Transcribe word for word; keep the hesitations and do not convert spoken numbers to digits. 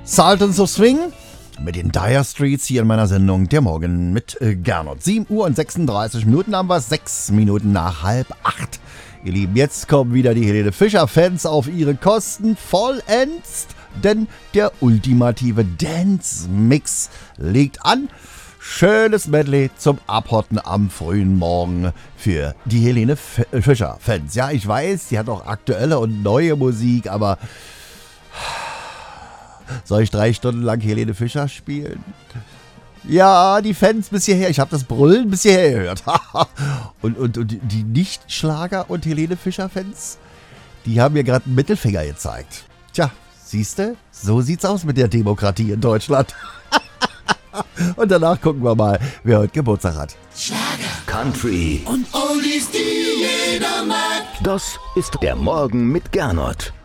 Sultans of Swing mit den Dire Straits hier in meiner Sendung Der Morgen mit äh, Gernot. sieben Uhr und sechsunddreißig Minuten haben wir, sechs Minuten nach halb acht. Ihr Lieben, jetzt kommen wieder die Helene Fischer-Fans auf ihre Kosten vollends, denn der ultimative Dance-Mix legt an. Schönes Medley zum Abhotten am frühen Morgen für die Helene F- Fischer-Fans. Ja, ich weiß, die hat auch aktuelle und neue Musik, aber soll ich drei Stunden lang Helene Fischer spielen? Ja, die Fans bis hierher, ich habe das Brüllen bis hierher gehört. und, und, und die Nicht-Schlager- und Helene Fischer-Fans, die haben mir gerade einen Mittelfinger gezeigt. Tja, siehste, so sieht's aus mit der Demokratie in Deutschland. Und danach gucken wir mal, wer heute Geburtstag hat. Schlager, Country und Oldies, die jeder mag. Das ist der Morgen mit Gernot.